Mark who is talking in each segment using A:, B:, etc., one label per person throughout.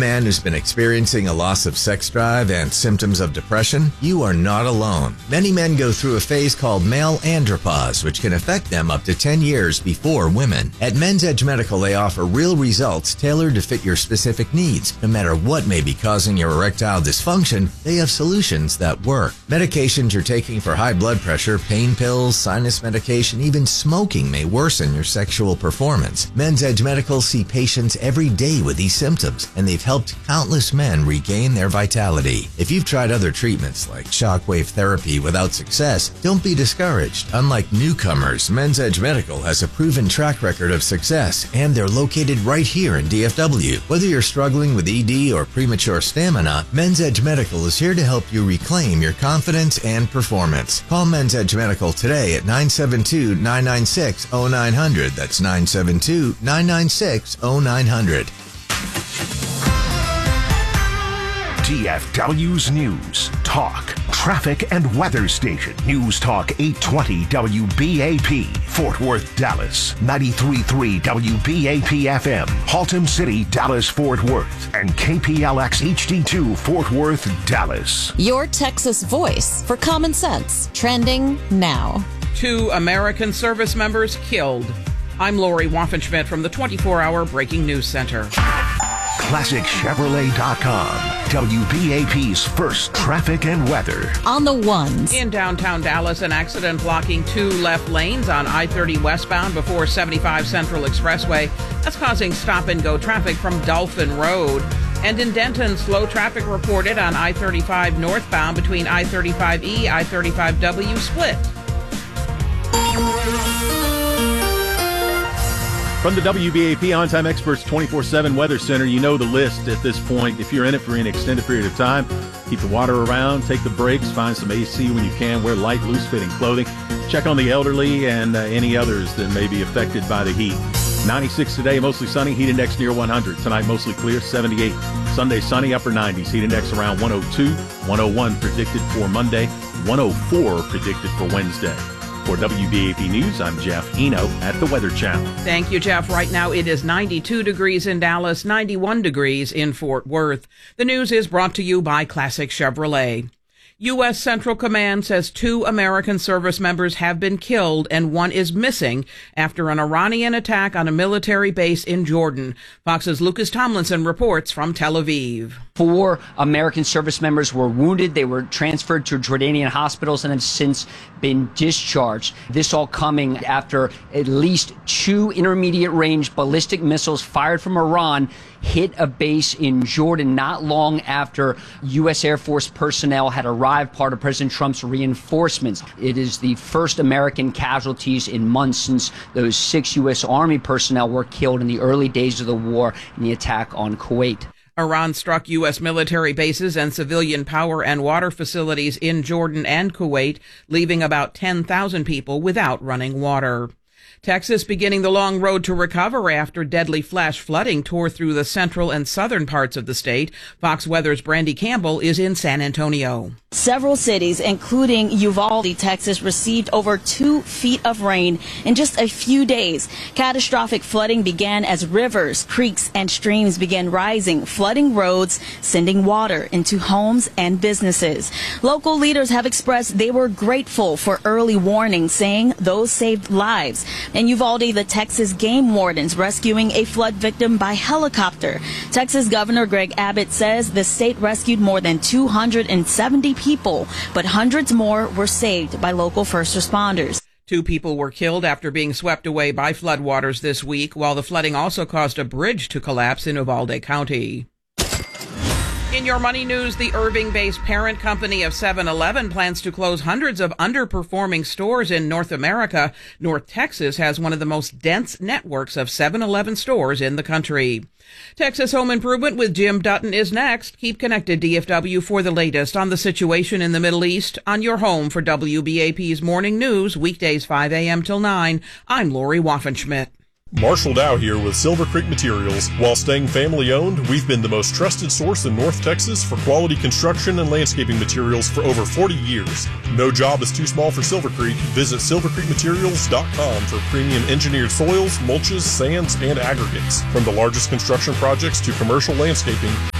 A: man who's been experiencing a loss of sex drive and symptoms of depression? You are not alone. Many men go through a phase called male andropause, which can affect them up to 10 years before women. At Men's Edge Medical, they offer real results tailored to fit your specific needs. No matter what may be causing your erectile dysfunction, they have solutions that work. Medications you're taking for high blood pressure, pain pills, sinus medication, even smoking may worsen your sexual performance. Men's Edge Medical see patients every day with these symptoms, and they've helped countless men regain their vitality. If you've tried other treatments like shockwave therapy without success, don't be discouraged. Unlike newcomers, Men's Edge Medical has a proven track record of success, and they're located right here in DFW. Whether you're struggling with ED or premature stamina, Men's Edge Medical is here to help you reclaim your confidence and performance. Call Men's Edge Medical today at 972-996-0900. That's 972-996-0900.
B: DFW's News, Talk, Traffic and Weather Station. News Talk 820 WBAP, Fort Worth, Dallas. 93.3 WBAP FM, Haltom City, Dallas, Fort Worth. And KPLX HD2, Fort Worth, Dallas.
C: Your Texas voice for common sense. Trending now.
D: 2 American service members killed. I'm Lori Waffenschmidt from the 24-hour Breaking News Center.
B: ClassicChevrolet.com, WBAP's first traffic and weather.
C: On the ones.
D: In downtown Dallas, an accident blocking 2 left lanes on I-30 westbound before 75 Central Expressway. That's causing stop-and-go traffic from Dolphin Road. And in Denton, slow traffic reported on I-35 northbound between I-35E, I-35W split.
E: From the WBAP On-Time Experts 24/7 Weather Center, you know the list at this point. If you're in it for an extended period of time, keep the water around, take the breaks, find some AC when you can, wear light, loose-fitting clothing. Check on the elderly and any others that may be affected by the heat. 96 today, mostly sunny, heat index near 100. Tonight, mostly clear, 78. Sunday, sunny, upper 90s, heat index around 102. 101 predicted for Monday, 104 predicted for Wednesday. For WBAP News, I'm Jeff Eno at the Weather Channel.
D: Thank you, Jeff. Right now it is 92 degrees in Dallas, 91 degrees in Fort Worth. The news is brought to you by Classic Chevrolet. U.S. Central Command says 2 American service members have been killed and 1 is missing after an Iranian attack on a military base in Jordan. Fox's Lucas Tomlinson reports from Tel Aviv.
F: 4 American service members were wounded. They were transferred to Jordanian hospitals and have since been discharged. This all coming after at least 2 intermediate-range ballistic missiles fired from Iran hit a base in Jordan not long after U.S. Air Force personnel had arrived, part of President Trump's reinforcements. It is the first American casualties in months since those 6 U.S. Army personnel were killed in the early days of the war in the attack on Kuwait.
D: Iran struck U.S. military bases and civilian power and water facilities in Jordan and Kuwait, leaving about 10,000 people without running water. Texas beginning the long road to recover after deadly flash flooding tore through the central and southern parts of the state. Fox Weather's Brandy Campbell is in San Antonio.
G: Several cities, including Uvalde, Texas, received over 2 feet of rain in just a few days. Catastrophic flooding began as rivers, creeks, and streams began rising, flooding roads, sending water into homes and businesses. Local leaders have expressed they were grateful for early warning, saying those saved lives. In Uvalde, the Texas game wardens rescuing a flood victim by helicopter. Texas Governor Greg Abbott says the state rescued more than 270 people, but hundreds more were saved by local first responders.
D: 2 people were killed after being swept away by floodwaters this week, while the flooding also caused a bridge to collapse in Uvalde County. In your money news, the Irving-based parent company of 7-Eleven plans to close hundreds of underperforming stores in North America. North Texas has one of the most dense networks of 7-Eleven stores in the country. Texas Home Improvement with Jim Dutton is next. Keep connected, DFW, for the latest on the situation in the Middle East on your home for WBAP's Morning News, weekdays 5 a.m. till 9. I'm Lori Waffenschmidt.
H: Marshall Dow here with Silver Creek Materials. While staying family-owned, we've been the most trusted source in North Texas for quality construction and landscaping materials for over 40 years. No job is too small for Silver Creek. Visit silvercreekmaterials.com for premium engineered soils, mulches, sands, and aggregates. From the largest construction projects to commercial landscaping,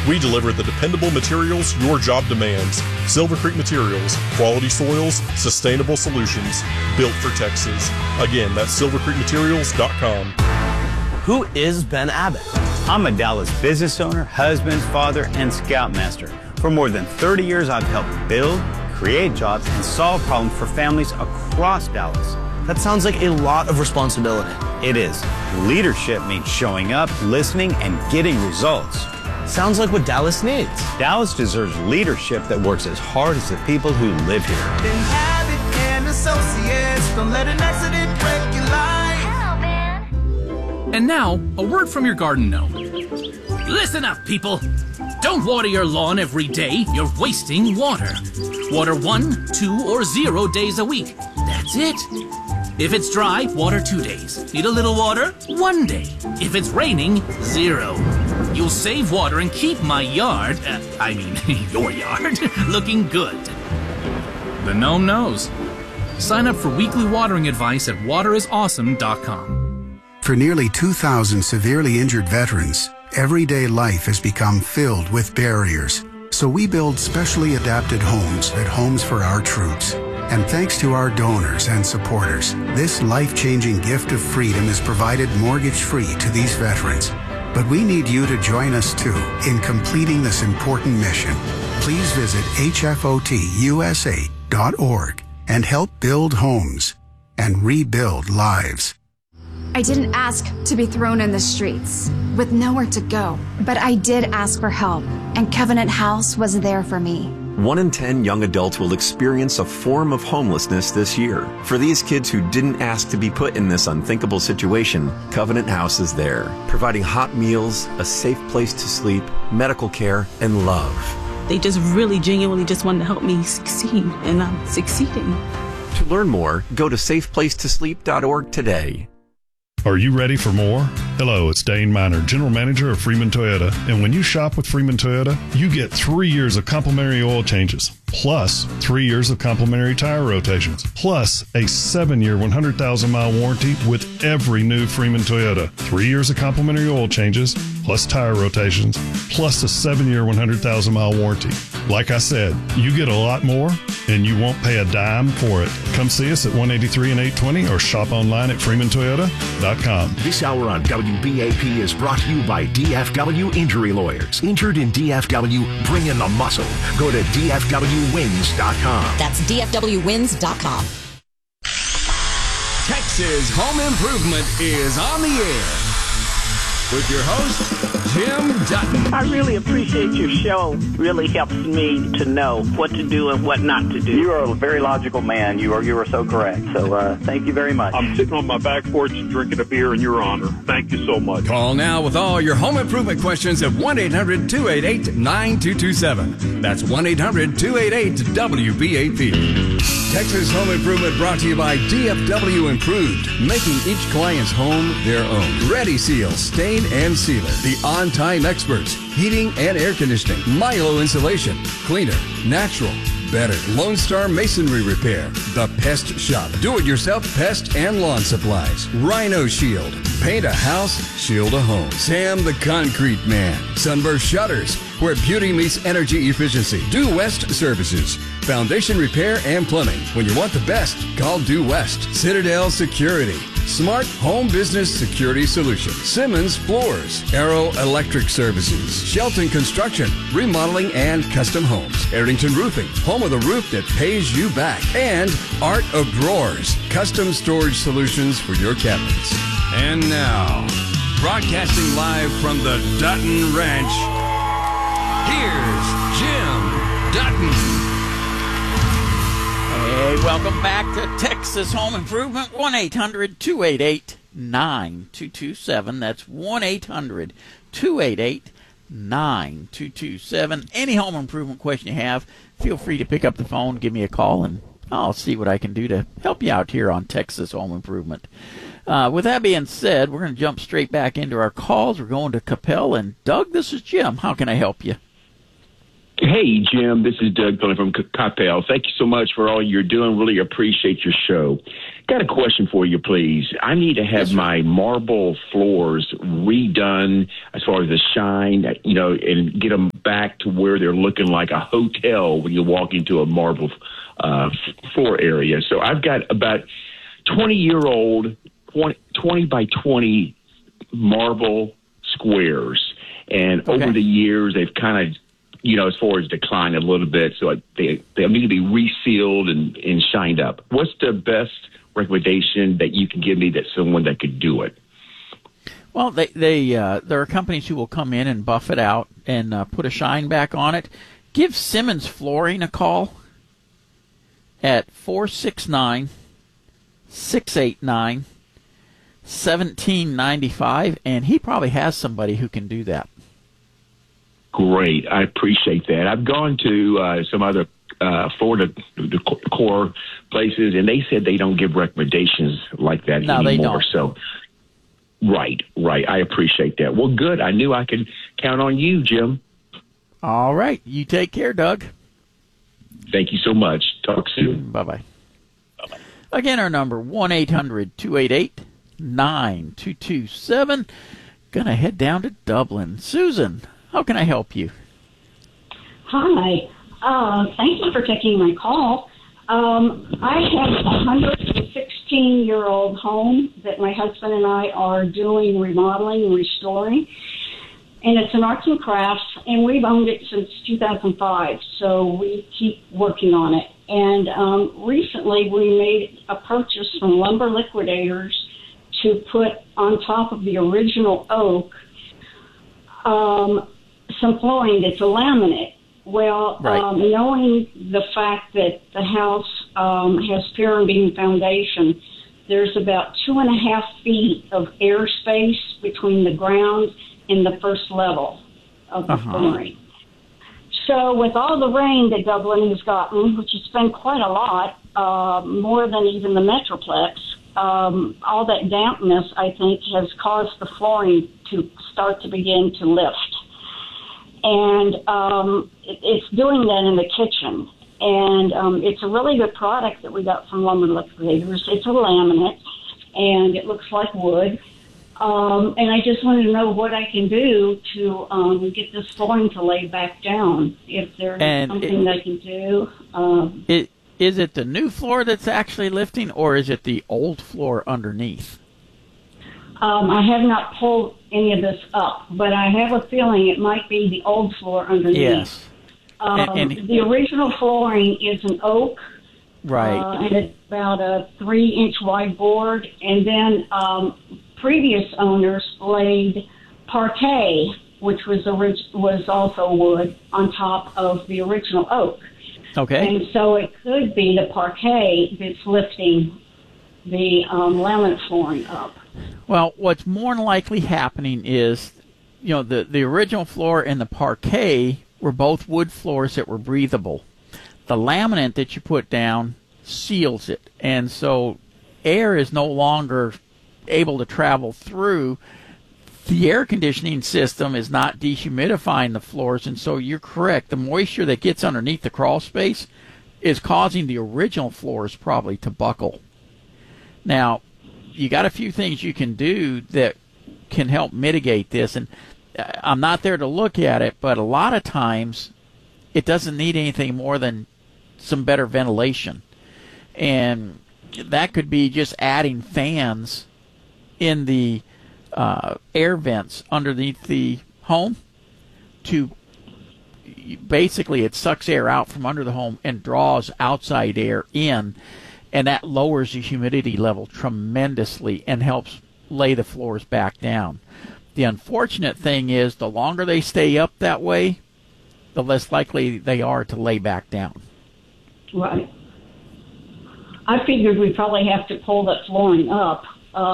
H: We deliver the dependable materials your job demands. Silver Creek Materials, quality soils, sustainable solutions, built for Texas. Again, that's silvercreekmaterials.com.
I: Who is Ben Abbott? I'm a Dallas business owner, husband, father, and scoutmaster. For more than 30 years, I've helped build, create jobs, and solve problems for families across Dallas.
J: That sounds like a lot of responsibility.
I: It is. Leadership means showing up, listening, and getting results.
J: Sounds like what Dallas needs.
I: Dallas deserves leadership that works as hard as the people who live here.
K: Ben Abbott and Associates, don't let an accident break your life.
L: Hello, man.
M: And now, a word from your garden gnome. Listen up, people. Don't water your lawn every day. You're wasting water. Water 1, 2, or 0 days a week. That's it. If it's dry, water 2 days. Need a little water? 1 day. If it's raining, 0. You'll save water and keep my yard, your yard, looking good. The gnome knows. Sign up for weekly watering advice at waterisawesome.com.
N: For nearly 2,000 severely injured veterans, everyday life has become filled with barriers. So we build specially adapted homes at Homes for Our Troops. And thanks to our donors and supporters, this life-changing gift of freedom is provided mortgage-free to these veterans. But we need you to join us, too, in completing this important mission. Please visit hfotusa.org and help build homes and rebuild lives.
O: I didn't ask to be thrown in the streets with nowhere to go, but I did ask for help, and Covenant House was there for me.
P: 1 in 10 young adults will experience a form of homelessness this year. For these kids who didn't ask to be put in this unthinkable situation, Covenant House is there, providing hot meals, a safe place to sleep, medical care, and love.
Q: They just really genuinely just wanted to help me succeed, and I'm succeeding.
P: To learn more, go to safeplacetosleep.org today.
R: Are you ready for more? Hello, it's Dane Miner, General Manager of Freeman Toyota. And when you shop with Freeman Toyota, you get 3 years of complimentary oil changes, plus 3 years of complimentary tire rotations, plus a 7-year, 100,000-mile warranty with every new Freeman Toyota. 3 years of complimentary oil changes, plus tire rotations, plus a 7-year, 100,000-mile warranty. Like I said, you get a lot more, and you won't pay a dime for it. Come see us at 183 and 820 or shop online at freemantoyota.com.
B: This hour on WBAP is brought to you by DFW Injury Lawyers. Injured in DFW, bring in the muscle. Go to DFWwins.com.
C: That's DFWwins.com.
S: Texas Home Improvement is on the air with your host, Jim Dutton.
T: I really appreciate your show. Really helps me to know what to do and what not to do.
U: You are a very logical man. You are so correct. So thank you very much.
V: I'm sitting on my back porch drinking a beer in your honor. Thank you so much.
S: Call now with all your home improvement questions at 1-800-288-9227. That's 1-800-288-WBAP. Texas Home Improvement brought to you by DFW Improved, making each client's home their own. Ready Seal, Stain and Sealer, the on-time experts, heating and air conditioning, Milo Insulation, cleaner, natural, better. Lone Star Masonry Repair, The Pest Shop, do-it-yourself pest and lawn supplies, Rhino Shield, paint a house, shield a home. Sam the Concrete Man, Sunburst Shutters, where beauty meets energy efficiency. Due West Services, foundation repair and plumbing. When you want the best, call Due West. Citadel Security, smart home business security solution. Simmons Floors, Arrow Electric Services, Shelton Construction, remodeling and custom homes. Arrington Roofing, home with a roof that pays you back. And Art of Drawers, custom storage solutions for your cabinets. And now, broadcasting live from the Dutton Ranch, here's Jim Dutton.
W: Hey, welcome back to Texas Home Improvement. 1-800-288-9227. That's 1-800-288-9227. Any home improvement question you have, feel free to pick up the phone, give me a call, and I'll see what I can do to help you out here on Texas Home Improvement. With that being said, we're going to jump straight back into our calls. We're going to Capel. And Doug, this is Jim. How can I help you?
A: Hey, Jim, this is Doug calling from Coppell. Thank you so much for all you're doing. Really appreciate your show. Got a question for you, please. I need to have my marble floors redone as far as the shine, and get them back to where they're looking like a hotel when you walk into a marble floor area. So I've got about 20-year-old, 20 by 20 marble squares. And over the years, they've kind of, as far as decline a little bit, so they need to be resealed and shined up. What's the best recommendation that you can give me that someone that could do it?
W: Well, there are companies who will come in and buff it out and put a shine back on it. Give Simmons Flooring a call at 469-689-1795, and he probably has somebody who can do that.
A: Great. I appreciate that. I've gone to some other Florida core places, and they said they don't give recommendations like that anymore.
W: They don't.
A: So, right. I appreciate that. Well, good. I knew I could count on you, Jim.
W: All right. You take care, Doug.
A: Thank you so much. Talk soon.
W: Bye-bye. Again, our number, 1-800-288-9227. Gonna head down to Dublin. Susan, how can I help you?
E: Hi. Thank you for taking my call. I have a 116-year-old home that my husband and I are doing remodeling and restoring. And it's an arts and crafts, and we've owned it since 2005, so we keep working on it. And recently we made a purchase from Lumber Liquidators to put on top of the original oak some flooring that's a laminate. Well, knowing the fact that the house has pier and beam foundation, there's about 2.5 feet of airspace between the ground and the first level of the flooring. So with all the rain that Dublin has gotten, which has been quite a lot, more than even the Metroplex, all that dampness, I think, has caused the flooring to start to begin to lift. And it's doing that in the kitchen. And it's a really good product that we got from Lumber Liquidators. It's a laminate, and it looks like wood. And I just wanted to know what I can do to get this flooring to lay back down, if there's something I can do.
W: Is it the new floor that's actually lifting, or is it the old floor underneath?
E: I have not pulled any of this up, but I have a feeling it might be the old floor underneath.
W: Yes.
E: The original flooring is an oak.
W: Right.
E: And it's about a 3-inch wide board. And then previous owners laid parquet, which was also wood, on top of the original oak.
W: Okay.
E: And so it could be the parquet that's lifting the laminate flooring up.
W: Well, what's more than likely happening is, the original floor and the parquet were both wood floors that were breathable. The laminate that you put down seals it, and so air is no longer able to travel through. The air conditioning system is not dehumidifying the floors, and so you're correct. The moisture that gets underneath the crawl space is causing the original floors probably to buckle. Now, you got a few things you can do that can help mitigate this, and I'm not there to look at it, but a lot of times it doesn't need anything more than some better ventilation. And that could be just adding fans in the air vents underneath the home to basically it sucks air out from under the home and draws outside air in, and that lowers the humidity level tremendously and helps lay the floors back down. The unfortunate thing is the longer they stay up that way, the less likely they are to lay back down.
E: Right. I figured we'd probably have to pull that flooring up.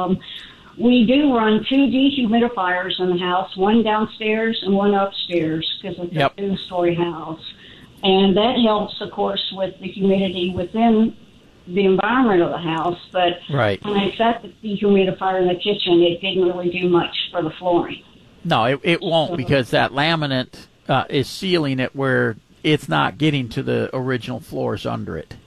E: We do run 2 dehumidifiers in the house, one downstairs and one upstairs, because it's a 2-story house. And that helps, of course, with the humidity within the environment of the house. But when I set the dehumidifier in the kitchen, it didn't really do much for the flooring.
W: No, it won't, because that laminate is sealing it where it's not getting to the original floors under it.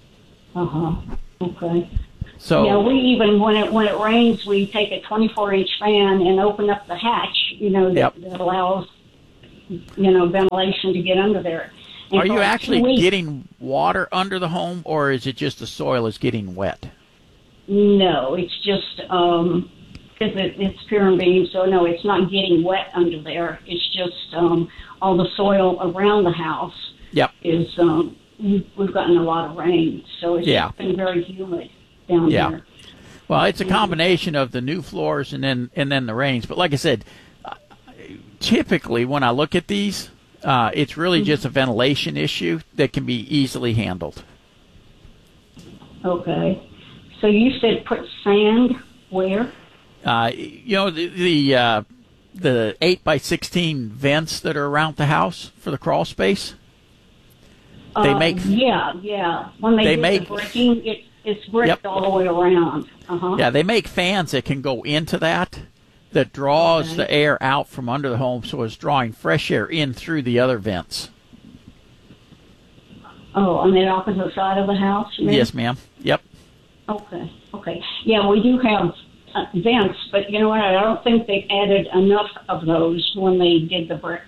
E: Okay.
W: So
E: yeah, we even when it rains, we take a 24-inch fan and open up the hatch. That allows ventilation to get under there. And
W: are you actually getting water under the home, or is it just the soil is getting wet?
E: No, it's just because it's pier and beam, so no, it's not getting wet under there. It's just all the soil around the house.
W: Yep.
E: Is we've gotten a lot of rain, so it's just been very humid down there.
W: Well, it's a combination of the new floors and then the rains. But like I said, typically when I look at these, it's really just a ventilation issue that can be easily handled.
E: Okay. So you said put sand where?
W: The 8x16 vents that are around the house for the crawl space. They make when they do the bricking, it's bricked all the way around. Yeah, they make fans that can go into that draws the air out from under the home, so it's drawing fresh air in through the other vents.
E: Oh, on the opposite side of the house?
W: Yes, ma'am. Yep.
E: Okay. Yeah, we do have vents, but you know what? I don't think they added enough of those when they did the brick,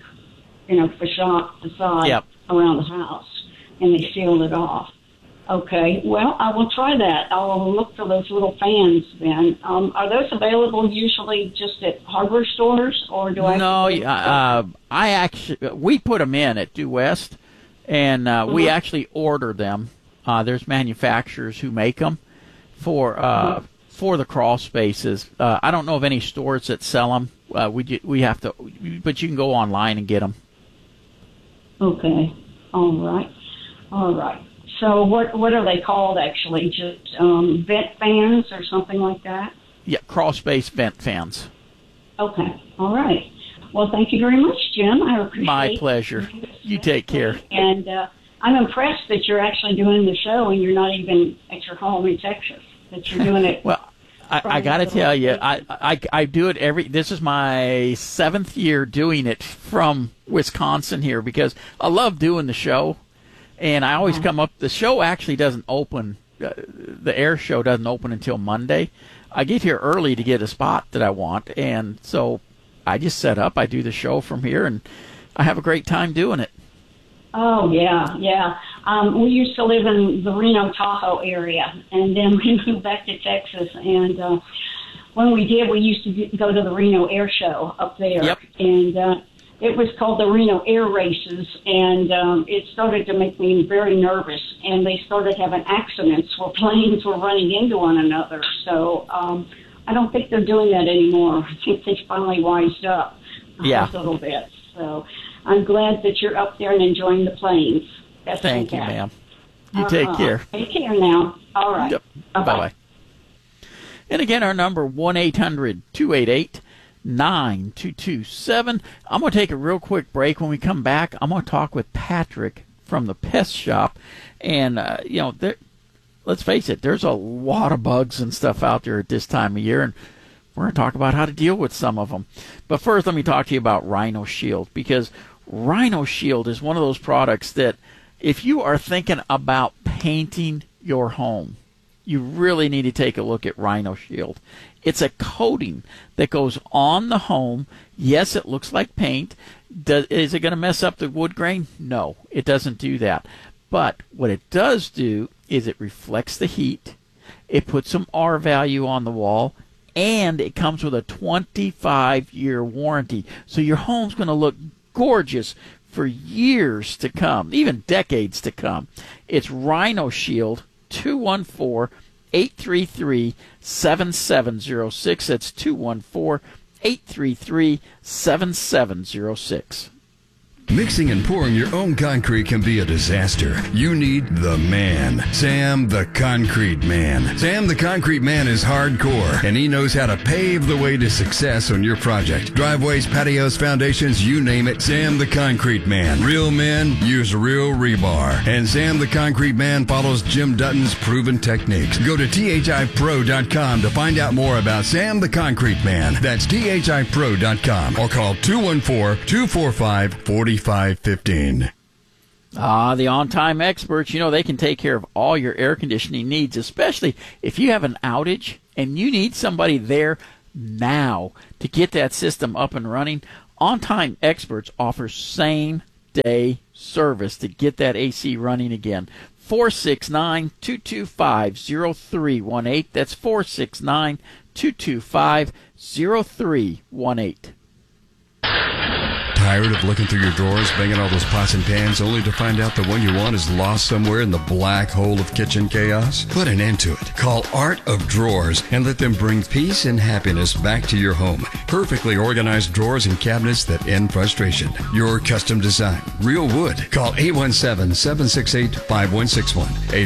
E: facade around the house, and they sealed it off. Okay, well, I will try that. I'll look for those little fans then. Are those available usually just at hardware stores, or do I?
W: No, we put them in at Due West, and we actually order them. There's manufacturers who make them for the crawl spaces. I don't know of any stores that sell them. We have to, but you can go online and get them.
E: Okay, all right. So what are they called actually? Just vent fans or something like that?
W: Yeah, crawl space vent fans.
E: Okay, all right. Well, thank you very much, Jim. I appreciate it.
W: My pleasure. You take care.
E: And I'm impressed that you're actually doing the show and you're not even at your home in Texas, that you're doing it.
W: Well, I got to tell you, I do it this is my 7th year doing it from Wisconsin here because I love doing the show. And I always come up, the show actually doesn't open, the air show doesn't open until Monday. I get here early to get a spot that I want, and so I just set up, I do the show from here, and I have a great time doing it.
E: Oh, yeah. We used to live in the Reno, Tahoe area, and then we moved back to Texas, and when we did, we used to go to the Reno Air Show up there.
W: Yep.
E: And it was called the Reno Air Races, and it started to make me very nervous, and they started having accidents where planes were running into one another. So I don't think they're doing that anymore. I think they finally wised up a little bit. So I'm glad that you're up there and enjoying the planes. That's
W: Thank you, ma'am. You take care.
E: Take care now. All right.
W: Yep.
E: Bye-bye.
W: Bye-bye. And again, our number, 1-800-288-9227. I'm going to take a real quick break. When we come back, I'm going to talk with Patrick from the Pest Shop. And, let's face it, there's a lot of bugs and stuff out there at this time of year, and we're going to talk about how to deal with some of them. But first, let me talk to you about Rhino Shield, because Rhino Shield is one of those products that if you are thinking about painting your home, you really need to take a look at Rhino Shield. It's a coating that goes on the home. Yes, it looks like paint. Is it going to mess up the wood grain? No, it doesn't do that. But what it does do is it reflects the heat. It puts some R value on the wall, and it comes with a 25-year warranty. So your home's going to look gorgeous for years to come, even decades to come. It's Rhino Shield, 214-833-7706. That's 214-833-7706.
S: Mixing and pouring your own concrete can be a disaster. You need the man, Sam the Concrete Man. Sam the Concrete Man is hardcore, and he knows how to pave the way to success on your project. Driveways, patios, foundations, you name it, Sam the Concrete Man. Real men use real rebar, and Sam the Concrete Man follows Jim Dutton's proven techniques. Go to thipro.com to find out more about Sam the Concrete Man. That's thipro.com, or call 214-245-4515.
W: The On-Time Experts, they can take care of all your air conditioning needs, especially if you have an outage and you need somebody there now to get that system up and running. On-Time Experts offers same-day service to get that AC running again. 469-225-0318. That's 469-225-0318.
S: Tired of looking through your drawers, banging all those pots and pans, only to find out the one you want is lost somewhere in the black hole of kitchen chaos? Put an end to it. Call Art of Drawers and let them bring peace and happiness back to your home. Perfectly organized drawers and cabinets that end frustration. Your custom design. Real wood. Call 817-768-5161.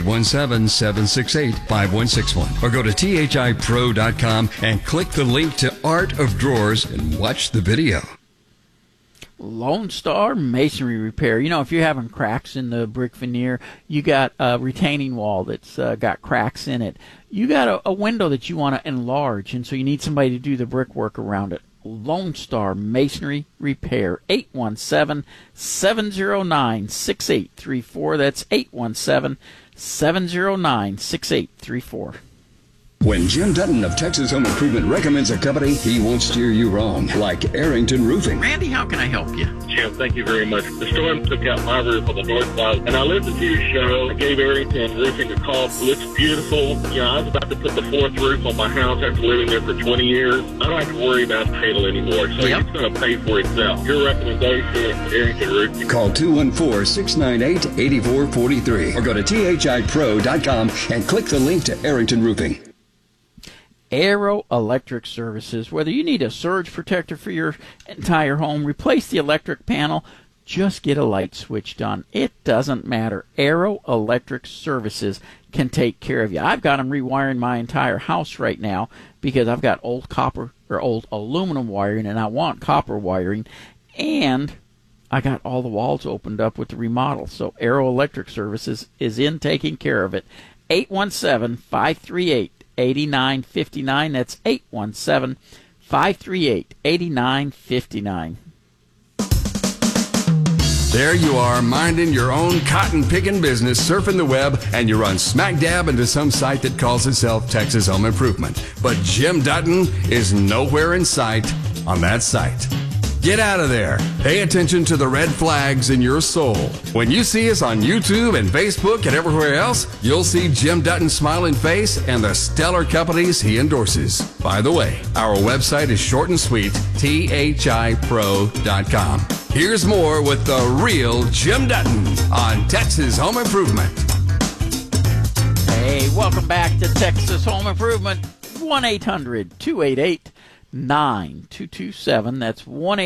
S: 817-768-5161. Or go to thipro.com and click the link to Art of Drawers and watch the video.
W: Lone Star Masonry Repair. If you're having cracks in the brick veneer, you got a retaining wall that's got cracks in it. You got a window that you want to enlarge, and so you need somebody to do the brickwork around it. Lone Star Masonry Repair. 817-709-6834. That's 817-709-6834.
S: When Jim Dutton of Texas Home Improvement recommends a company, he won't steer you wrong, like Arrington Roofing.
W: Randy, how can I help you?
V: Jim, thank you very much. The storm took out my roof on the north side, and I listened to your show. I gave Arrington Roofing a call. It looks beautiful. I was about to put the fourth roof on my house after living there for 20 years. I don't have to worry about hail anymore, so it's going to pay for itself. Your recommendation, Arrington Roofing.
S: Call 214-698-8443 or go to thipro.com and click the link to Arrington Roofing.
W: Aero Electric Services. Whether you need a surge protector for your entire home, replace the electric panel, just get a light switch done. It doesn't matter. Aero Electric Services can take care of you. I've got them rewiring my entire house right now because I've got old copper or old aluminum wiring and I want copper wiring, and I got all the walls opened up with the remodel. So Aero Electric Services is in taking care of it. 817-538-8959. That's 817-538-8959.
S: There you are, minding your own cotton-picking business, surfing the web, and you run smack dab into some site that calls itself Texas Home Improvement. But Jim Dutton is nowhere in sight on that site. Get out of there. Pay attention to the red flags in your soul. When you see us on YouTube and Facebook and everywhere else, you'll see Jim Dutton's smiling face and the stellar companies he endorses. By the way, our website is short and sweet, thipro.com. Here's more with the real Jim Dutton on Texas Home Improvement.
W: Hey, welcome back to Texas Home Improvement. 1-800-288-9227. That's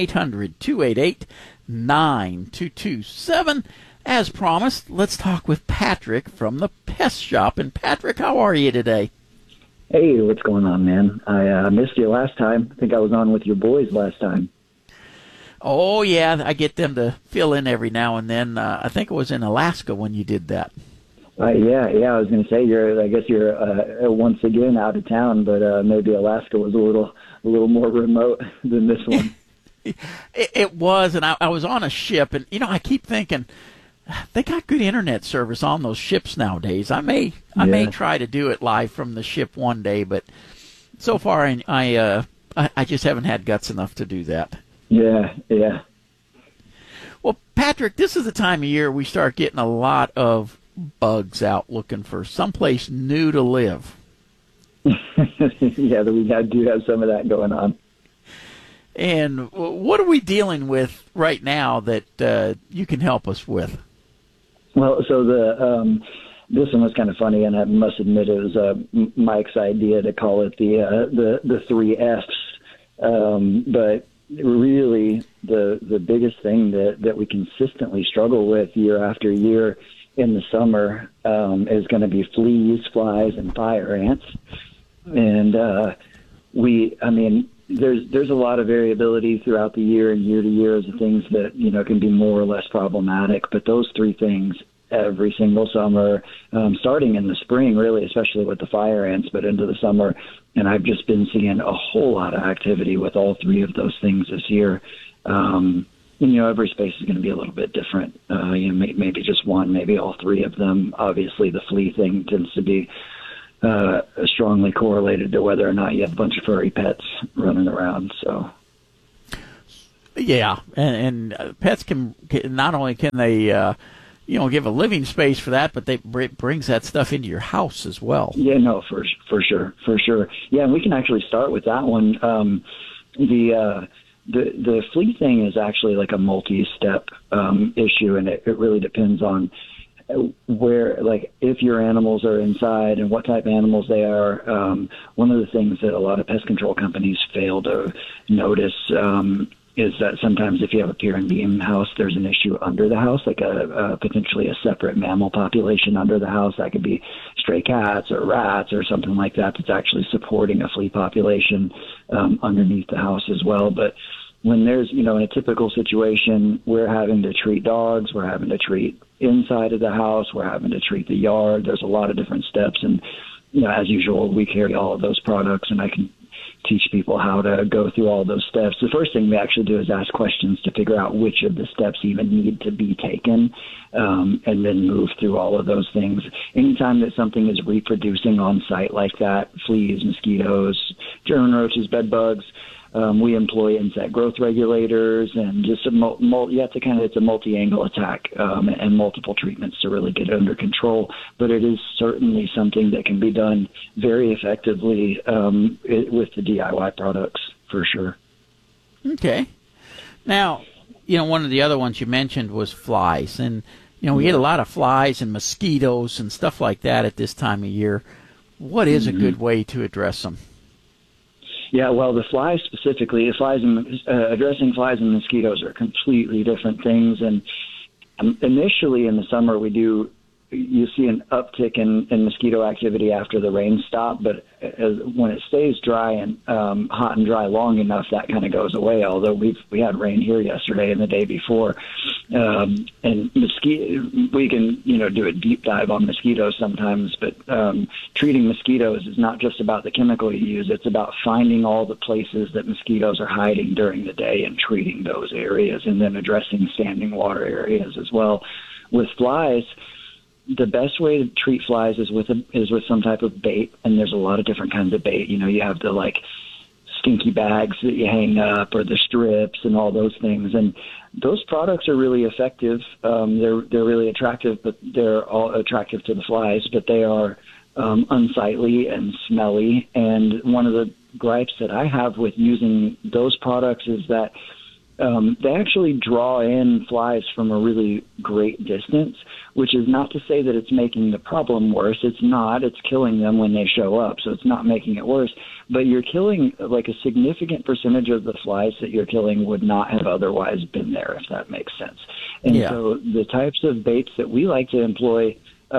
W: 1-800-288-9227. As promised, let's talk with Patrick from the Pest Shop. And Patrick, how are you today?
D: Hey, what's going on, man? I missed you last time. I think I was on with your boys last time.
W: Oh, yeah, I get them to fill in every now and then. I think it was in Alaska when you did that.
D: Yeah, I was going to say I guess you're once again out of town, but maybe Alaska was a little more remote than this one.
W: It was, and I was on a ship, and I keep thinking they got good internet service on those ships nowadays. I may try to do it live from the ship one day, but so far I just haven't had guts enough to do that.
D: Yeah.
W: Well, Patrick, this is the time of year we start getting a lot of bugs out looking for someplace new to live.
D: Yeah, we do have some of that going on.
W: And what are we dealing with right now that you can help us with?
D: Well, so this one was kind of funny, and I must admit it was Mike's idea to call it the 3 Fs. But really, the biggest thing that we consistently struggle with year after year in the summer is going to be fleas, flies, and fire ants. And there's a lot of variability throughout the year and year to year as the things that can be more or less problematic. But those 3 things every single summer, starting in the spring, really, especially with the fire ants, but into the summer. And I've just been seeing a whole lot of activity with all 3 of those things this year. And, every space is going to be a little bit different. Maybe just one, maybe all three of them. Obviously, the flea thing tends to be strongly correlated to whether or not you have a bunch of furry pets running around. So,
W: yeah, and pets can not only can they give a living space for that, but it brings that stuff into your house as well.
D: Yeah, no, for sure. Yeah, and we can actually start with that one. The flea thing is actually like a multi-step issue, and it really depends on where, like, if your animals are inside and what type of animals they are. One of the things that a lot of pest control companies fail to notice is that sometimes if you have a pier and beam house, there's an issue under the house, like potentially a separate mammal population under the house. That could be stray cats or rats or something like that that's actually supporting a flea population underneath the house as well. But when there's, in a typical situation, we're having to treat dogs, we're having to treat inside of the house, we're having to treat the yard. There's a lot of different steps. And, as usual, we carry all of those products, and I can teach people how to go through all those steps. The first thing we actually do is ask questions to figure out which of the steps even need to be taken, and then move through all of those things. Anytime that something is reproducing on site like that, fleas, mosquitoes, German roaches, bed bugs, we employ insect growth regulators, and just it's a multi-angle attack and multiple treatments to really get it under control. But it is certainly something that can be done very effectively with the DIY products, for sure.
W: Okay. Now, one of the other ones you mentioned was flies, and we get a lot of flies and mosquitoes and stuff like that at this time of year. What is a good way to address them?
D: Yeah, well, the flies specifically, addressing flies and mosquitoes are completely different things. And initially in the summer, you see an uptick in mosquito activity after the rain stop, but when it stays dry and hot and dry long enough, that kind of goes away. Although we had rain here yesterday and the day before, and we can do a deep dive on mosquitoes sometimes. But treating mosquitoes is not just about the chemical you use; it's about finding all the places that mosquitoes are hiding during the day and treating those areas, and then addressing standing water areas as well. With flies, the best way to treat flies is with some type of bait, and there's a lot of different kinds of bait. You have the stinky bags that you hang up, or the strips, and all those things. And those products are really effective. They're really attractive, but they're all attractive to the flies. But they are unsightly and smelly. And one of the gripes that I have with using those products is that they actually draw in flies from a really great distance, which is not to say that it's making the problem worse. It's not. It's killing them when they show up, so it's not making it worse. But you're killing, a significant percentage of the flies that you're killing would not have otherwise been there, if that makes sense. And so the types of baits that we like to employ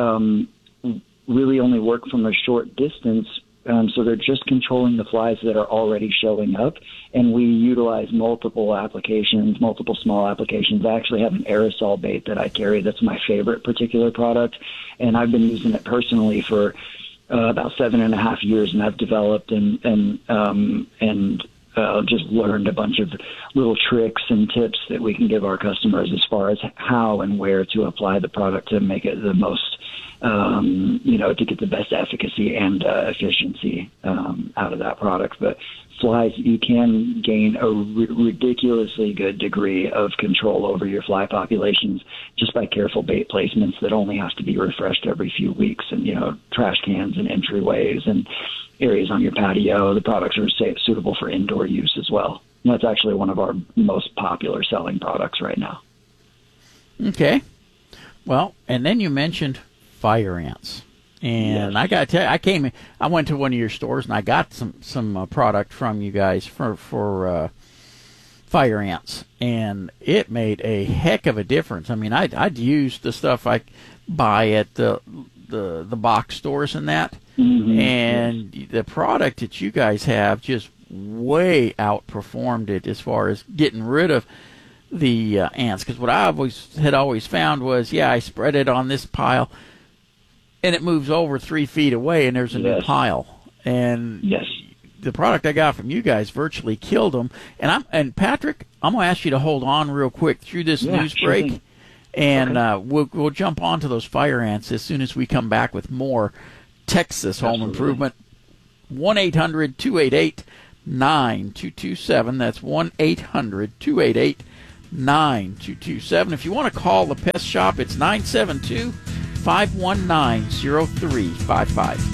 D: really only work from a short distance. So they're just controlling the flies that are already showing up, and we utilize multiple applications, multiple small applications. I actually have an aerosol bait that I carry that's my favorite particular product, and I've been using it personally for about 7.5 years, and I've developed and just learned a bunch of little tricks and tips that we can give our customers as far as how and where to apply the product to make it the most to get the best efficacy and efficiency out of that product. But flies, you can gain a ridiculously good degree of control over your fly populations just by careful bait placements that only have to be refreshed every few weeks, and trash cans and entryways and areas on your patio. The products are suitable for indoor use as well. And that's actually one of our most popular selling products right now.
W: Okay. Well, and then you mentioned fire ants, and I got to tell you, I went to one of your stores and I got some product from you guys for fire ants, and it made a heck of a difference. I mean, I'd used the stuff I buy at the box stores and that, and the product that you guys have just way outperformed it as far as getting rid of the ants. Because what I had always found was, I spread it on this pile, and it moves over 3 feet away, and there's a new pile. And the product I got from you guys virtually killed them. And Patrick, I'm going to ask you to hold on real quick through this news break, and we'll jump onto those fire ants as soon as we come back with more Texas Home Improvement. 1-800-288-9227. That's 1-800-288-9227. If you want to call the Pest Shop, it's 972-519-0355.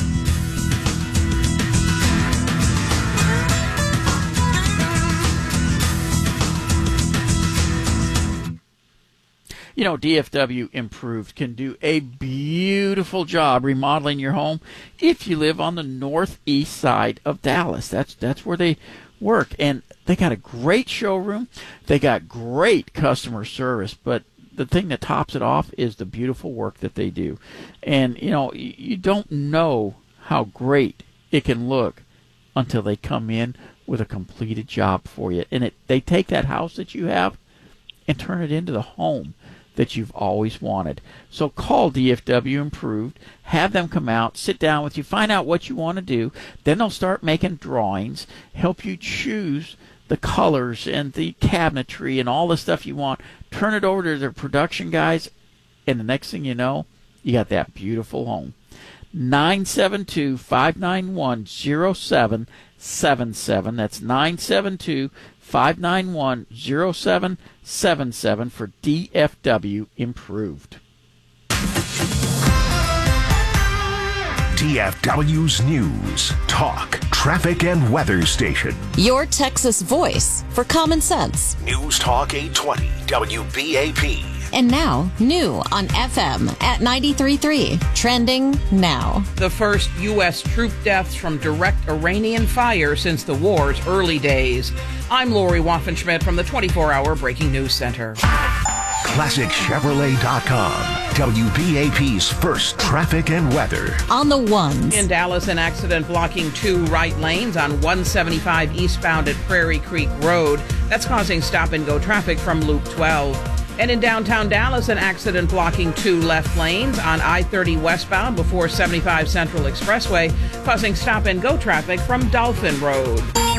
W: You know, DFW Improved can do a beautiful job remodeling your home if you live on the northeast side of Dallas. That's where they work. And they got a great showroom. They got great customer service. But the thing that tops it off is the beautiful work that they do. And, you know, you don't know how great it can look until they come in with a completed job for you. And they take that house that you have and turn it into the home that you've always wanted. So call DFW Improved, have them come out, sit down with you, find out what you want to do. Then they'll start making drawings, help you choose the colors and the cabinetry and all the stuff you want. Turn it over to their production guys, and the next thing you know, you got that beautiful home. 972-591-0777. That's 972-591-0777 for DFW Improved.
B: DFW's News, Talk, Traffic, and Weather Station.
C: Your Texas voice for common sense.
B: News Talk 820 WBAP.
C: And now, new on FM at 93.3. Trending now.
F: The first U.S. troop deaths from direct Iranian fire since the war's early days. I'm Lori Waffenschmidt from the 24-hour Breaking News Center.
B: ClassicChevrolet.com. WBAP's first traffic and weather.
C: On the ones.
F: In Dallas, an accident blocking 2 right lanes on 175 eastbound at Prairie Creek Road. That's causing stop-and-go traffic from Loop 12. And in downtown Dallas, an accident blocking 2 left lanes on I-30 westbound before 75 Central Expressway, causing stop-and-go traffic from Dolphin Road.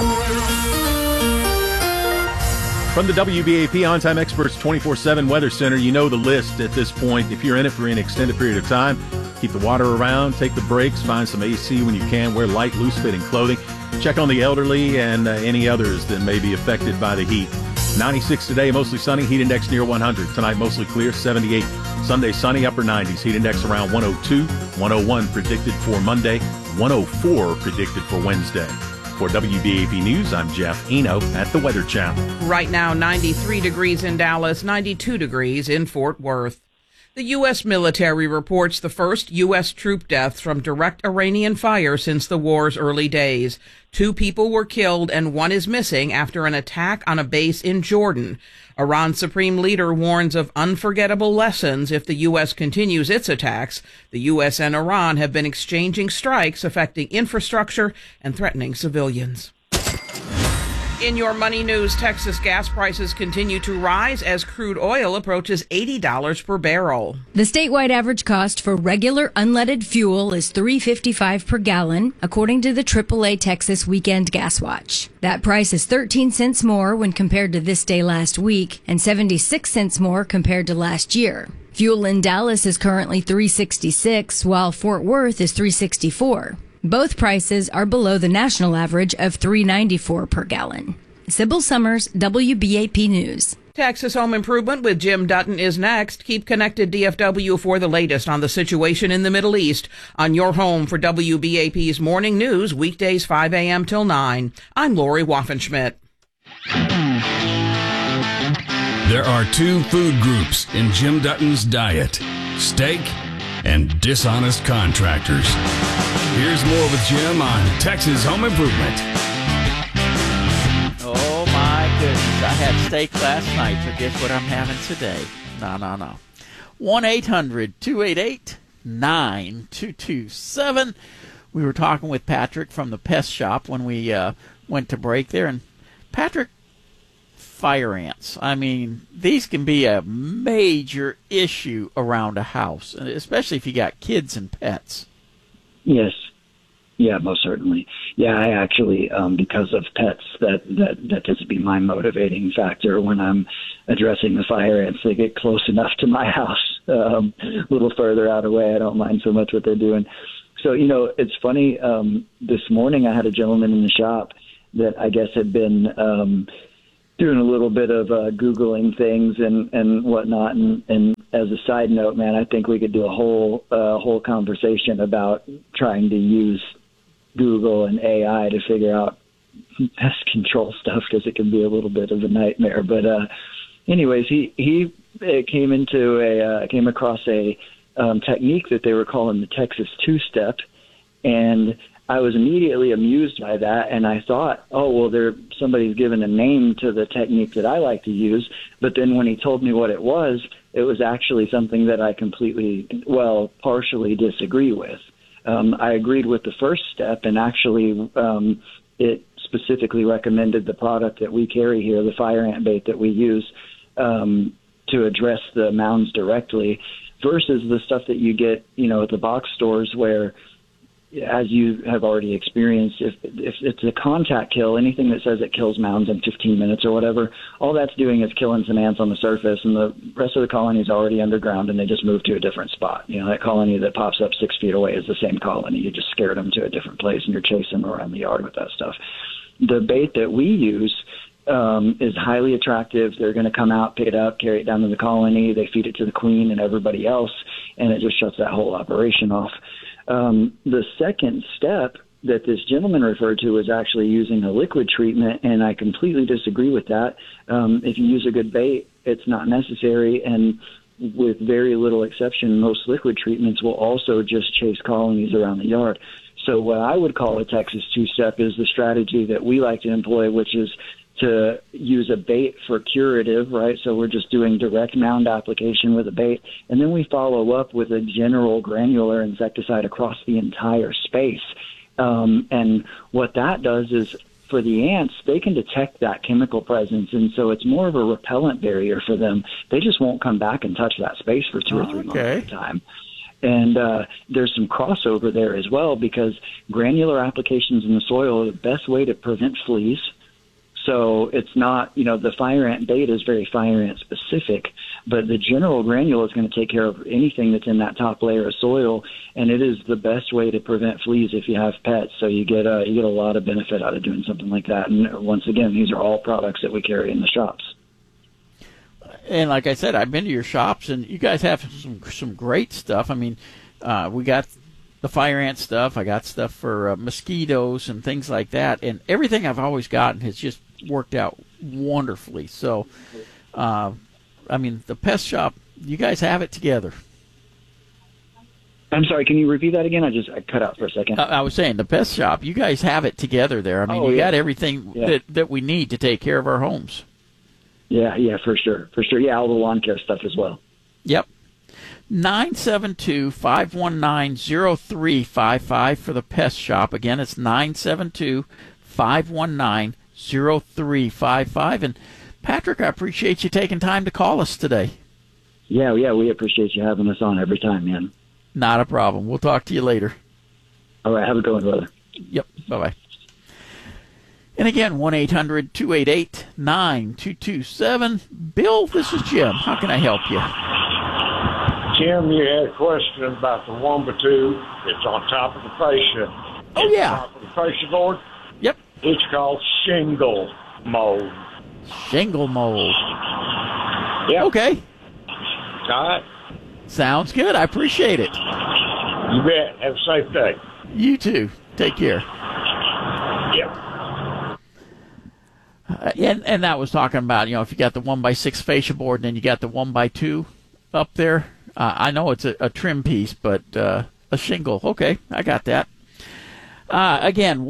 G: From the WBAP On-Time Experts 24/7 Weather Center, you know the list at this point. If you're in it for an extended period of time, keep the water around, take the breaks, find some AC when you can, wear light, loose-fitting clothing. Check on the elderly and any others that may be affected by the heat. 96 today, mostly sunny, heat index near 100. Tonight, mostly clear, 78. Sunday, sunny, upper 90s, heat index around 102. 101 predicted for Monday, 104 predicted for Wednesday. For WBAP News, I'm Jeff Eno at the Weather Channel.
F: Right now, 93 degrees in Dallas, 92 degrees in Fort Worth. The U.S. military reports the first U.S. troop deaths from direct Iranian fire since the war's early days. 2 people were killed and 1 is missing after an attack on a base in Jordan. Iran's supreme leader warns of unforgettable lessons if the U.S. continues its attacks. The U.S. and Iran have been exchanging strikes affecting infrastructure and threatening civilians. In your money news, Texas gas prices continue to rise as crude oil approaches $80 per barrel.
H: The statewide average cost for regular unleaded fuel is $3.55 per gallon, according to the AAA Texas Weekend Gas Watch. That price is 13 cents more when compared to this day last week and 76 cents more compared to last year. Fuel in Dallas is currently $3.66, while Fort Worth is $3.64. Both prices are below the national average of $3.94 per gallon. Sybil Summers, WBAP News.
F: Texas Home Improvement with Jim Dutton is next. Keep connected, DFW, for the latest on the situation in the Middle East on your home for WBAP's Morning News, weekdays 5 a.m. till 9. I'm Lori Waffenschmidt.
X: There are 2 food groups in Jim Dutton's diet: steak and dishonest contractors. Here's more with Jim on Texas Home Improvement.
W: Oh, my goodness. I had steak last night, so guess what I'm having today? No. 1-800-288-9227. We were talking with Patrick from the Pest Shop when we went to break there. And, Patrick, fire ants. I mean, these can be a major issue around a house, especially if you got kids and pets.
D: Yes. Yeah, most certainly. Yeah, I actually, because of pets, that tends to be my motivating factor when I'm addressing the fire ants. They get close enough to my house, a little further out away. I don't mind so much what they're doing. So, it's funny. This morning I had a gentleman in the shop that I guess had been doing a little bit of Googling things and whatnot. And as a side note, man, I think we could do a whole conversation about trying to use Google and AI to figure out pest control stuff, because it can be a little bit of a nightmare. But anyways, he came across a technique that they were calling the Texas two-step, and I was immediately amused by that, and I thought, oh, well, somebody's given a name to the technique that I like to use. But then when he told me what it was actually something that I partially disagree with. I agreed with the first step, and actually it specifically recommended the product that we carry here, the fire ant bait that we use to address the mounds directly, versus the stuff that you get, at the box stores where, as you have already experienced, if it's a contact kill, anything that says it kills mounds in 15 minutes or whatever, all that's doing is killing some ants on the surface, and the rest of the colony is already underground, and they just move to a different spot. That colony that pops up 6 feet away is the same colony. You just scared them to a different place, and you're chasing them around the yard with that stuff. The bait that we use is highly attractive. They're going to come out, pick it up, carry it down to the colony. They feed it to the queen and everybody else, and it just shuts that whole operation off. The second step that this gentleman referred to was actually using a liquid treatment, and I completely disagree with that. If you use a good bait, it's not necessary, and with very little exception, most liquid treatments will also just chase colonies around the yard. So what I would call a Texas two-step is the strategy that we like to employ, which is to use a bait for curative, right? So we're just doing direct mound application with a bait, and then we follow up with a general granular insecticide across the entire space. And what that does is, for the ants, they can detect that chemical presence, and so it's more of a repellent barrier for them. They just won't come back and touch that space for 2 or 3 months at a time. And there's some crossover there as well, because granular applications in the soil are the best way to prevent fleas. So it's not, the fire ant bait is very fire ant specific, but the general granule is going to take care of anything that's in that top layer of soil, and it is the best way to prevent fleas if you have pets. So you get a lot of benefit out of doing something like that. And once again, these are all products that we carry in the shops.
W: And like I said, I've been to your shops, and you guys have some great stuff. I mean, we got the fire ant stuff. I got stuff for mosquitoes and things like that. And everything I've always gotten has just worked out wonderfully. So, I mean, the pest shop, you guys have it together.
D: I'm sorry, can you repeat that again? I cut out for a second.
W: I was saying, the pest shop, you guys have it together there. I mean, you got everything that we need to take care of our homes.
D: Yeah, for sure. Yeah, all the lawn care stuff as well.
W: Yep. 972-519-0355 for the pest shop. Again, it's 972-519-0355. And Patrick, I appreciate you taking time to call us today.
D: Yeah, we appreciate you having us on every time, man.
W: Not a problem. We'll talk to you later.
D: All right, have a good one, brother.
W: Yep, bye-bye. And again, 1-800-288-9227. Bill, this is Jim. How can I help you?
I: Jim, you had a question about the Wombatoo. It's on top of the fascia.
W: Oh, yeah.
I: On top of the fascia board?
W: Yep.
I: It's called shingle mold.
W: Shingle mold.
I: Yep.
W: Okay.
I: All right.
W: Sounds good. I appreciate it.
I: You bet. Have a safe day.
W: You too. Take care.
I: Yep.
W: And that was talking about, if you got the 1x6 fascia board and then you got the 1x2 up there. I know it's a trim piece, but a shingle. Okay, I got that. Again,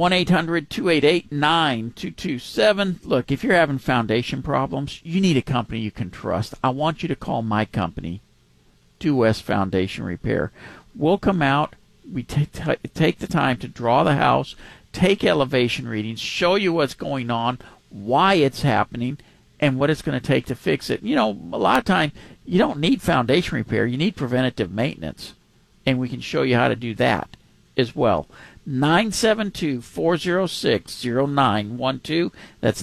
W: 1-800-288-9227. Look, if you're having foundation problems, you need a company you can trust. I want you to call my company, Due West Foundation Repair. We'll come out. We take the time to draw the house, take elevation readings, show you what's going on, why it's happening, and what it's going to take to fix it. A lot of time, you don't need foundation repair. You need preventative maintenance, and we can show you how to do that as well. 972-406-0912. That's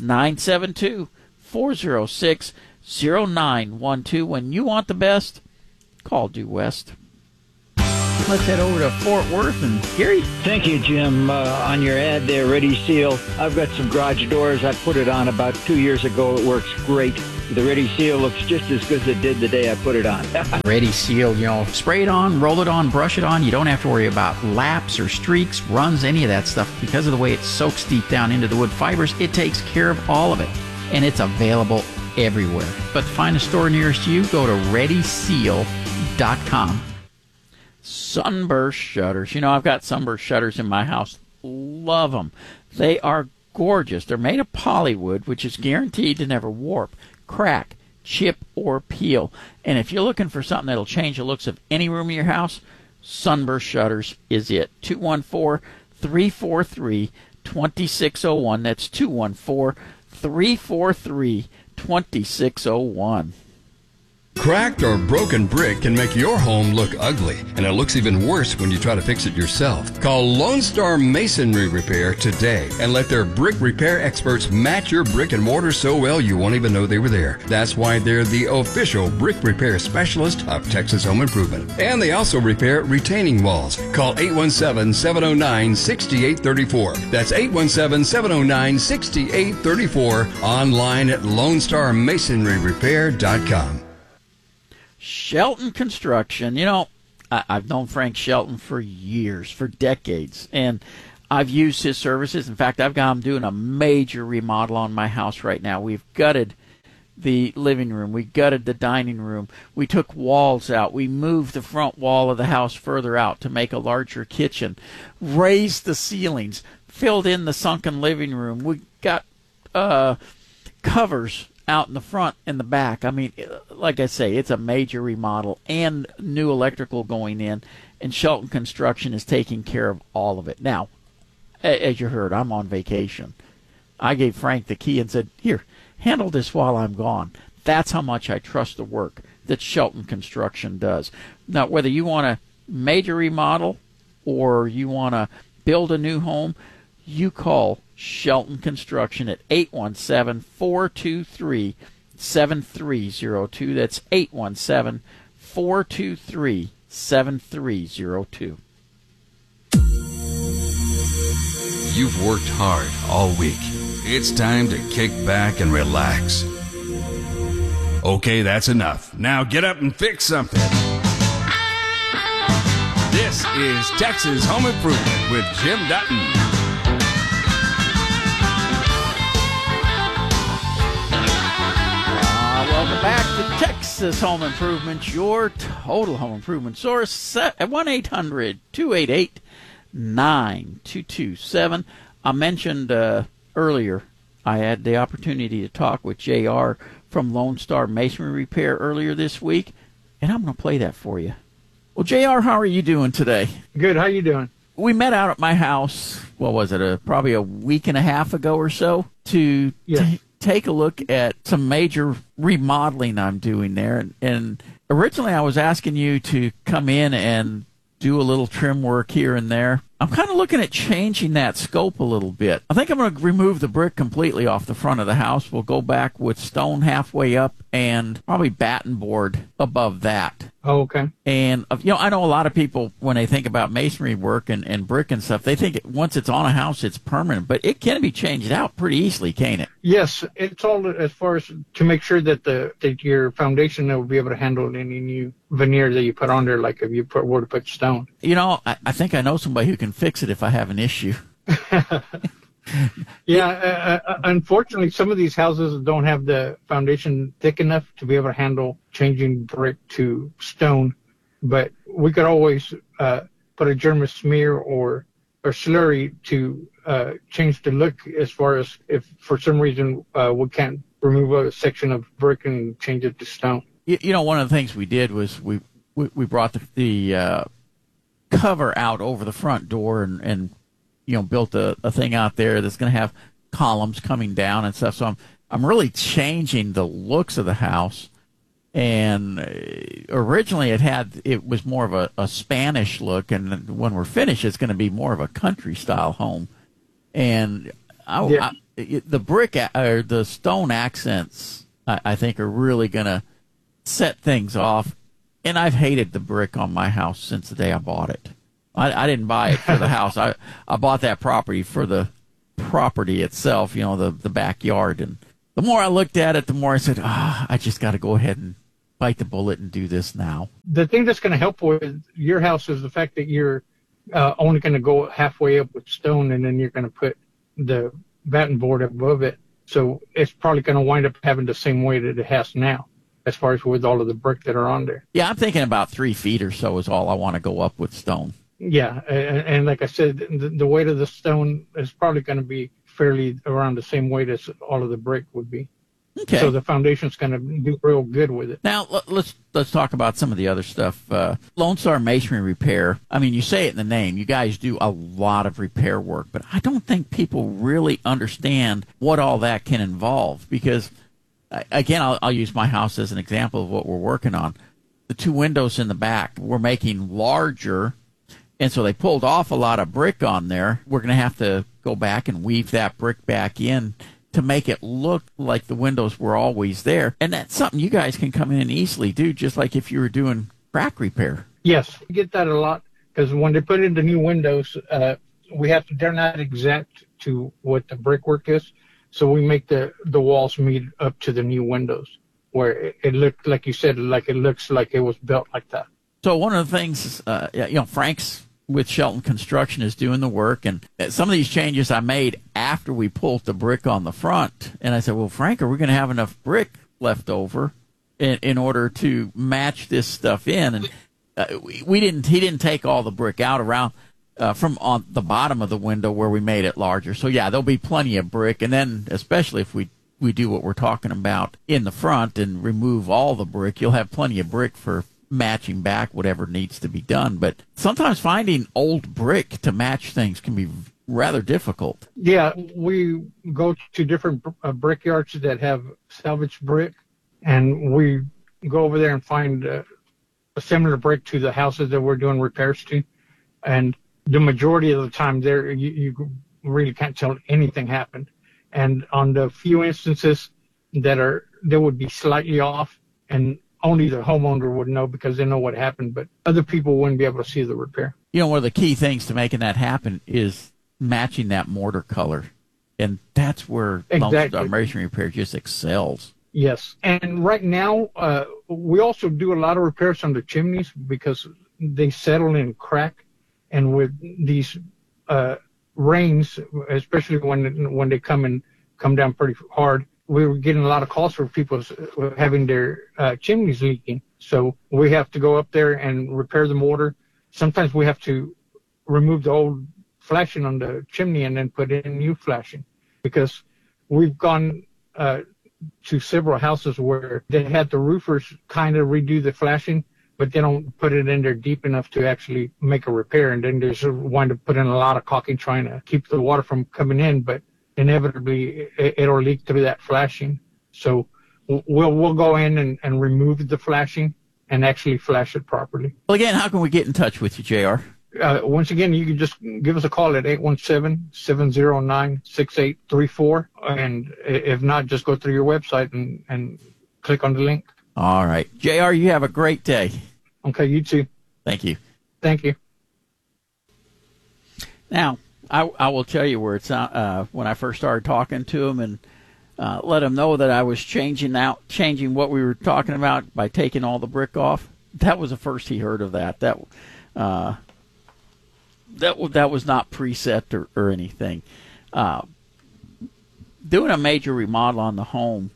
W: 972-406-0912. When you want the best, call Due West. Let's head over to Fort Worth and Gary.
J: Thank you, Jim. On your ad there, Ready Seal. I've got some garage doors. I put it on about 2 years ago. It works great. The Ready Seal looks just as good as it did the day I put it on.
K: Ready Seal, spray it on, roll it on, brush it on. You don't have to worry about laps or streaks, runs, any of that stuff. Because of the way it soaks deep down into the wood fibers, it takes care of all of it. And it's available everywhere. But to find a store nearest you, go to ReadySeal.com.
W: Sunburst shutters. I've got sunburst shutters in my house. Love them. They are gorgeous. They're made of polywood, which is guaranteed to never warp, crack, chip, or peel. And if you're looking for something that'll change the looks of any room in your house, Sunburst Shutters is it. 214-343-2601. That's 214-343-2601.
S: Cracked or broken brick can make your home look ugly, and it looks even worse when you try to fix it yourself. Call Lone Star Masonry Repair today and let their brick repair experts match your brick and mortar so well you won't even know they were there. That's why they're the official brick repair specialist of Texas Home Improvement. And they also repair retaining walls. Call 817-709-6834. That's 817-709-6834. Online at LoneStarMasonryRepair.com.
W: Shelton Construction. I've known Frank Shelton for years, for decades, and I've used his services. In fact, I've got him doing a major remodel on my house right now. We've gutted the living room. We gutted the dining room. We took walls out. We moved the front wall of the house further out to make a larger kitchen, raised the ceilings, filled in the sunken living room. We got covers out in the front and the back. I mean, like I say, it's a major remodel and new electrical going in, and Shelton Construction is taking care of all of it. Now, as you heard, I'm on vacation. I gave Frank the key and said, here, handle this while I'm gone. That's how much I trust the work that Shelton Construction does. Now, whether you want a major remodel or you want to build a new home, you call Shelton Construction at 817-423-7302. That's 817-423-7302.
X: You've worked hard all week. It's time to kick back and relax. Okay, that's enough. Now get up and fix something. This is Texas Home Improvement with Jim Dutton.
W: Welcome back to Texas Home Improvement, your total home improvement source at 1-800-288-9227. I mentioned earlier I had the opportunity to talk with JR from Lone Star Masonry Repair earlier this week, and I'm going to play that for you. Well, JR, how are you doing today?
L: Good. How you doing?
W: We met out at my house, what was it, probably a week and a half ago or so, to take a look at some major remodeling I'm doing there. And originally I was asking you to come in and do a little trim work here and there. I'm kind of looking at changing that scope a little bit. I think I'm going to remove the brick completely off the front of the house. We'll go back with stone halfway up and probably batten board above that.
L: Oh, okay.
W: And, I know a lot of people, when they think about masonry work and brick and stuff, they think once it's on a house, it's permanent. But it can be changed out pretty easily, can't it?
L: Yes. It's all as far as to make sure that your foundation will be able to handle any new veneer that you put on there, like if you were to put stone.
W: I think I know somebody who can fix it if I have an issue.
L: Unfortunately, some of these houses don't have the foundation thick enough to be able to handle changing brick to stone. But we could always put a German smear or slurry to change the look, as far as if for some reason we can't remove a section of brick and change it to stone.
W: One of the things we did was we brought the cover out over the front door and built a thing out there that's going to have columns coming down and stuff. So I'm really changing the looks of the house And originally it was more of a Spanish look, and when we're finished, it's going to be more of a country style home. And the brick or the stone accents, I think, are really going to set things off. And I've hated the brick on my house since the day I bought it. I didn't buy it for the house. I bought that property for the property itself, the backyard. And the more I looked at it, the more I said, I just got to go ahead and bite the bullet and do this now.
L: The thing that's going to help with your house is the fact that you're only going to go halfway up with stone, and then you're going to put the batten board above it. So it's probably going to wind up having the same weight that it has now, as far as with all of the brick that are on there.
W: Yeah, I'm thinking about 3 feet or so is all I want to go up with stone.
L: Yeah, and like I said, the weight of the stone is probably going to be fairly around the same weight as all of the brick would be.
W: Okay.
L: So the foundation's going to do real good with it.
W: Now, let's talk about some of the other stuff. Lone Star Masonry Repair. I mean, you say it in the name. You guys do a lot of repair work, but I don't think people really understand what all that can involve because, again, I'll use my house as an example of what we're working on. The 2 windows in the back, we're making larger, and so they pulled off a lot of brick on there. We're going to have to go back and weave that brick back in to make it look like the windows were always there. And that's something you guys can come in and easily do, just like if you were doing crack repair.
L: Yes, we get that a lot because when they put in the new windows, they're not exact to what the brickwork is. So we make the walls meet up to the new windows where it looked, like you said, like it looks like it was built like that.
W: So one of the things, Frank's with Shelton Construction is doing the work, and some of these changes I made after we pulled the brick on the front. And I said, well, Frank, are we going to have enough brick left over in order to match this stuff in? And he didn't take all the brick out around from on the bottom of the window where we made it larger. So yeah, there'll be plenty of brick. And then especially if we do what we're talking about in the front and remove all the brick, you'll have plenty of brick for matching back whatever needs to be done. But sometimes finding old brick to match things can be rather difficult.
L: Yeah, we go to different brickyards that have salvaged brick, and we go over there and find a similar brick to the houses that we're doing repairs to. And the majority of the time there, you really can't tell anything happened. And on the few instances that would be slightly off, and only the homeowner would know because they know what happened, but other people wouldn't be able to see the repair.
W: One of the key things to making that happen is matching that mortar color. And that's where Lone Star Masonry Repair just excels.
L: Yes. And right now, we also do a lot of repairs on the chimneys because they settle and crack. And with these rains, especially when they come down pretty hard, we were getting a lot of calls for people having their chimneys leaking. So we have to go up there and repair the mortar. Sometimes we have to remove the old flashing on the chimney and then put in new flashing because we've gone to several houses where they had the roofers kind of redo the flashing, but they don't put it in there deep enough to actually make a repair. And then they just wind up putting a lot of caulking trying to keep the water from coming in, but inevitably it'll leak through that flashing. So we'll go in and remove the flashing and actually flash it properly.
W: Well, again, how can we get in touch with you, JR?
L: Once again, you can just give us a call at 817-709-6834. And if not, just go through your website and click on the link.
W: All right. JR, you have a great day.
L: Okay, you too.
W: Thank you.
L: Thank you.
W: Now, I will tell you where it's when I first started talking to him and let him know that I was changing what we were talking about by taking all the brick off. That was the first he heard of that. That was not preset or anything. Doing a major remodel on the home,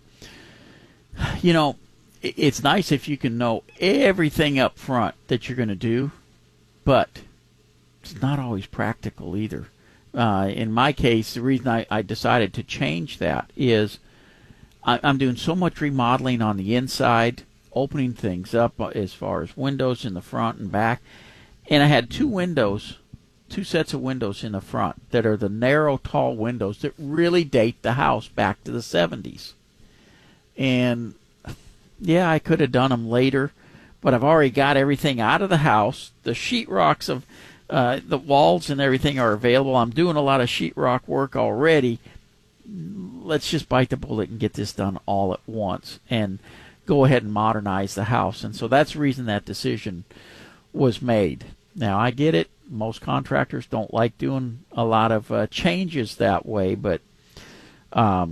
W: it's nice if you can know everything up front that you're going to do, but it's not always practical either. In my case, the reason I decided to change that is I'm doing so much remodeling on the inside, opening things up as far as windows in the front and back. And I had two sets of windows in the front that are the narrow, tall windows that really date the house back to the 70s. And Yeah, I could have done them later, but I've already got everything out of the house. The sheetrocks of the walls and everything are available. I'm doing a lot of sheetrock work already. Let's just bite the bullet and get this done all at once and go ahead and modernize the house. And so that's the reason that decision was made. Now, I get it. Most contractors don't like doing a lot of changes that way, but I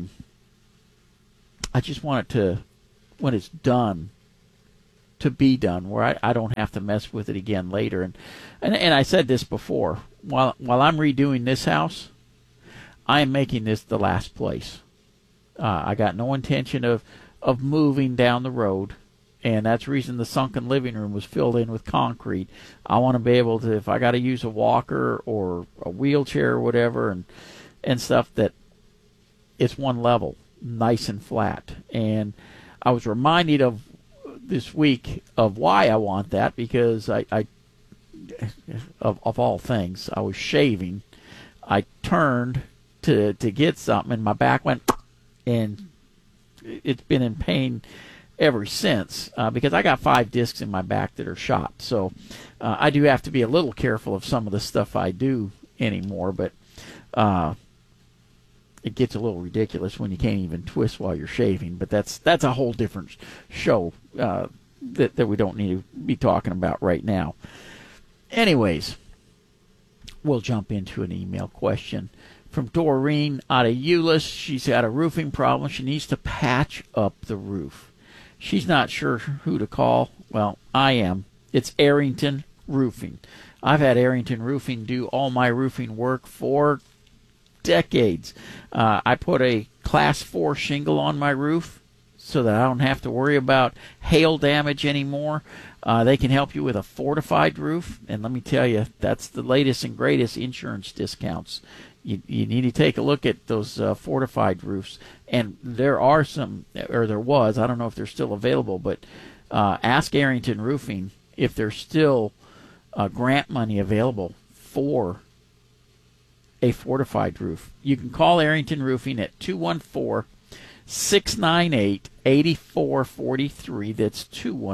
W: just want it to, when it's done, to be done, where I don't have to mess with it again later. And I said this before, while I'm redoing this house, I am making this the last place. I got no intention of moving down the road, and that's the reason the sunken living room was filled in with concrete. I want to be able to, if I got to use a walker or a wheelchair or whatever and stuff, that it's one level, nice and flat. And I was reminded of this week of why I want that, because I of all things, I was shaving. I turned to get something, and my back went, and it's been in pain ever since, because I got 5 discs in my back that are shot. So I do have to be a little careful of some of the stuff I do anymore, but it gets a little ridiculous when you can't even twist while you're shaving. But that's a whole different show that we don't need to be talking about right now. Anyways, we'll jump into an email question from Doreen out of Euless. She's got a roofing problem. She needs to patch up the roof. She's not sure who to call. Well, I am. It's Arrington Roofing. I've had Arrington Roofing do all my roofing work for decades. I put a Class 4 shingle on my roof so that I don't have to worry about hail damage anymore. They can help you with a fortified roof, and let me tell you, that's the latest and greatest insurance discounts. You need to take a look at those fortified roofs, and there are some, or there was, I don't know if they're still available, but ask Arrington Roofing if there's still grant money available for a fortified roof. You can call Arrington Roofing at 214-698-8443. That's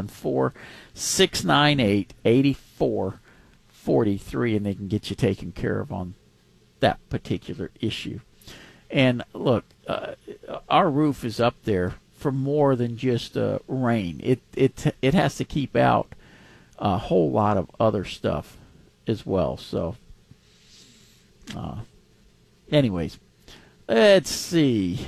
W: 214-698-8443, and they can get you taken care of on that particular issue. And look, our roof is up there for more than just rain. It has to keep out a whole lot of other stuff as well. So, anyways, let's see.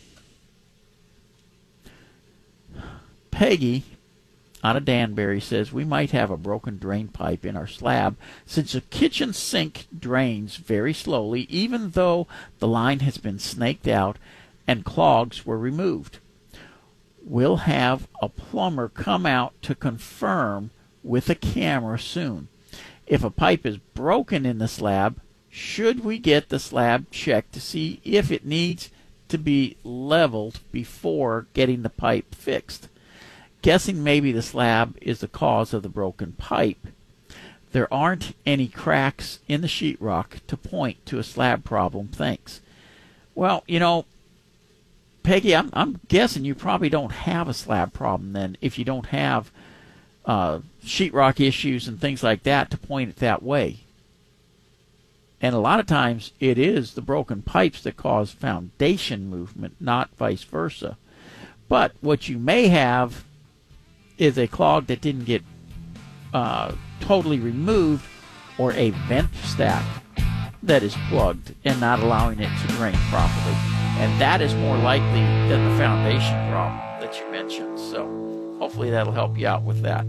W: Peggy out of Danbury says we might have a broken drain pipe in our slab since the kitchen sink drains very slowly, even though the line has been snaked out and clogs were removed. We'll have a plumber come out to confirm with a camera soon. If a pipe is broken in the slab, should we get the slab checked to see if it needs to be leveled before getting the pipe fixed? Guessing maybe the slab is the cause of the broken pipe. There aren't any cracks in the sheetrock to point to a slab problem. Thanks. Well, you know, Peggy, I'm guessing you probably don't have a slab problem then, if you don't have sheetrock issues and things like that to point it that way. And a lot of times it is the broken pipes that cause foundation movement, not vice versa. But what you may have is a clog that didn't get totally removed, or a vent stack that is plugged and not allowing it to drain properly. And that is more likely than the foundation problem that you mentioned. So hopefully that'll help you out with that.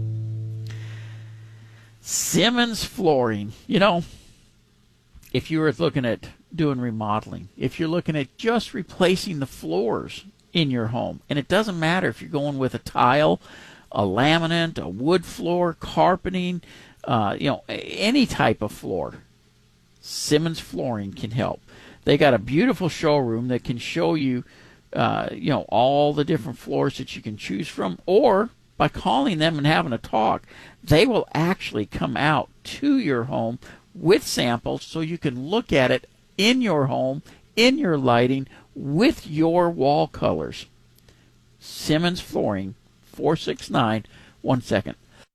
W: Simmons Flooring. You know, if you were looking at doing remodeling, if you're looking at just replacing the floors in your home, and it doesn't matter if you're going with a tile, a laminate, a wood floor, carpeting, any type of floor, Simmons Flooring can help. They got a beautiful showroom that can show you, all the different floors that you can choose from, or by calling them and having a talk, they will actually come out to your home with samples so you can look at it in your home, in your lighting, with your wall colors. Simmons Flooring, 469, 1 second.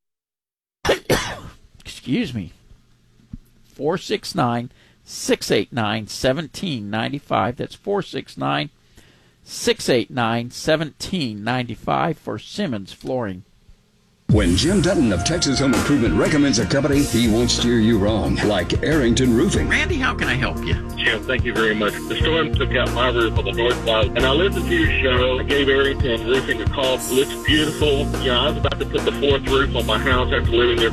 W: Excuse me. 469-689-1795. That's 469-689-1795 for Simmons Flooring.
S: When Jim Dutton of Texas Home Improvement recommends a company, he won't steer you wrong, like Arrington Roofing.
W: Randy, how can I help you?
V: Jim, thank you very much. The storm took out my roof on the north side, and I listened to your show. I gave Arrington Roofing a call. It looks beautiful. You know, I was about to put the fourth roof on my house after living there